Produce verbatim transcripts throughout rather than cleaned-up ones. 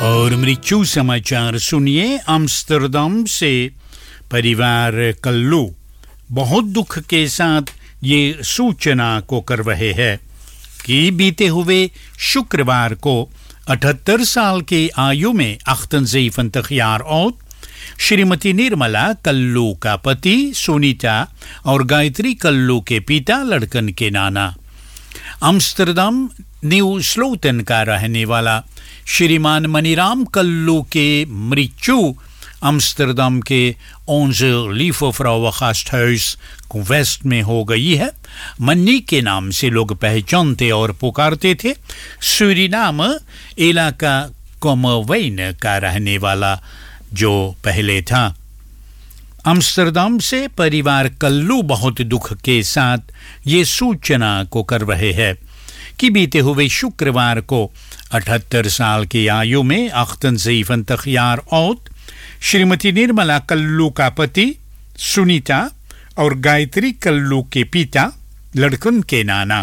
और मृत्यु समाचार सुनिए। आम्स्टरडम से परिवार कल्लू बहुत दुख के साथ ये सूचना को कर रहे हैं कि बीते हुए शुक्रवार को अठहत्तर साल की आयु में अख्तनज़ीफ इंतखियार और श्रीमती निर्मला कल्लू का पति सुनीता और गायत्री कल्लू के पिता लड़कन के नाना आम्स्टरडम न्यू स्लोटन का रहने वाला श्रीमान मनीराम कल्लू के मृत्यु आम्स्टरडम के onze lieve vrouwen gasthuis waste में हो गई है। मन्नी के नाम से लोग पहचानते और पुकारते थे। सूरीनाम इलाका कोमोवेन का रहने वाला जो पहले था। आम्स्टरडम से परिवार कल्लू बहुत दुख के साथ ये सूचना को कर रहे हैं कि बीते हुए शुक्रवार को अठहत्तर साल की आयु में अख्तनज़ीफ इंतखियार और श्रीमती निर्मला कल्लू का पति सुनीता और गायत्री कल्लू के पिता लड़कन के नाना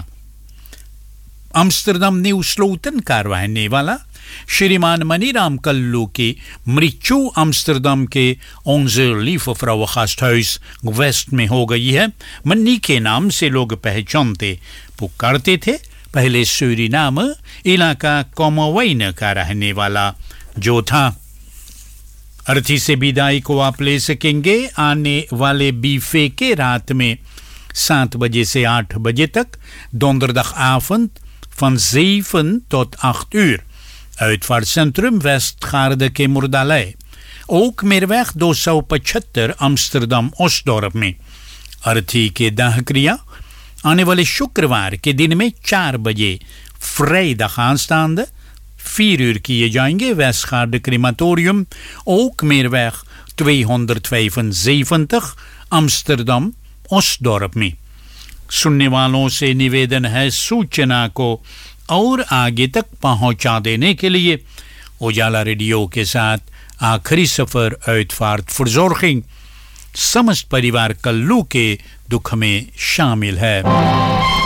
आम्स्टरडम न्यू स्लोटन का रहने वाला श्रीमान मनीराम कल्लू की मृत्यु आम्स्टरडम के onze lieve vrouwen gasthuis waste में हो गई है। मन्नी के नाम से लोग पहचानते पुकारते थे। पहले सूरीनाम इलाका कोमोवेन का रहने वाला जो था। अर्थी से विदाई को आप ले सकेंगे आने वाले बीफे के रात में सात बजे से आठ बजे तक donderdagavond van zeven tot acht uur uitvaartcentrum Westgaarde के मुर्दालय ook Meerweg दो सौ पचहत्तर अम्स्टरडम ओस्टडॉर्प में। अर्थी के दाह क्रिया आने वाले शुक्रवार के दिन में चार बजे vrijdag aanstaande vier uur किए जाएंगे। Westgaarde crematorium ook Meerweg tweehonderdvijfenzeventig Amsterdam ओस्टडॉर्प में। सुनने वालों से निवेदन है सूचना को और आगे तक पहुंचा देने के लिए। उजाला रेडियो के साथ आखिरी सफर uitvaart verzorging समस्त परिवार कल्लू के दुख में शामिल है।